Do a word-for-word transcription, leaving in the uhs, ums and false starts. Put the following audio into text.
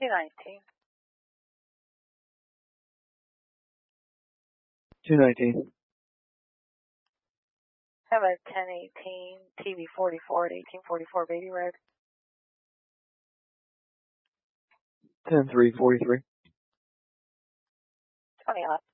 two nineteen. two nineteen. How about ten eighteen, T V forty-four at eighteen forty-four Beatty Road? ten three forty-three. twenty off.